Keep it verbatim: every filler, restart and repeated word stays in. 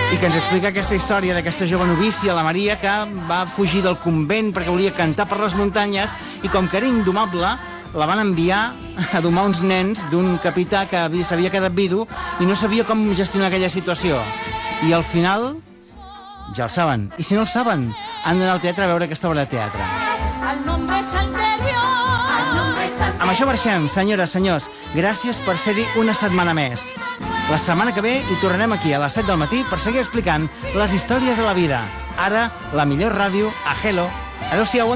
i que ens explica aquesta història d'aquesta jove novícia, la Maria, que va fugir del convent perquè volia cantar per les muntanyes i com que era indomable la van enviar a domar uns nens d'un capità que s'havia quedat vidu i no sabia com gestionar aquella situació. I al final ja el saben, i si no el saben han d'anar al teatre a veure aquesta obra de teatre. Amb això marxem, senyores, senyors. Gràcies per ser-hi una setmana més. La setmana que ve hi tornarem aquí a les set del matí per seguir explicant les històries de la vida. Ara, la millor ràdio a Hello. Adéu-siau.